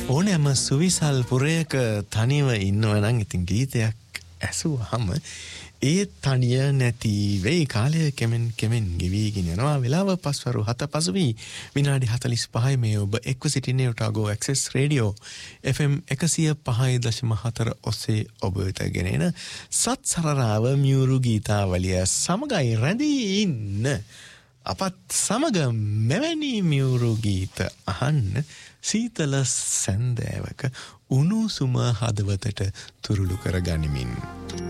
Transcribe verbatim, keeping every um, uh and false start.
ඕනෑම සුවිසල් පුරයක තනිව ඉන්නව නම් ඉතින් ගීතයක් ඇසුවාම ඒ තනිය නැති වෙයි. කාලය කෙමෙන් කෙමෙන් ගෙවිගෙන යනවා. වෙලාව පස්වරු හත පසු වී විනාඩි හතළිස් පහයි. මේ ඔබ එක්ව සිටින්නේ Otago access radio F M එකසිය පහයි දශම හතර ඔස්සේ ඔබ වෙත ගෙනෙන සත් සරරාව මියුරු ගීතාවලිය සමගයි රැඳී ඉන්න. අපත් සමග මෙවැනි මියුරු ගීත අහන්න සීතල සැන්දෑවක උණුසුම හදවතට තුරුළු කර ගනිමින්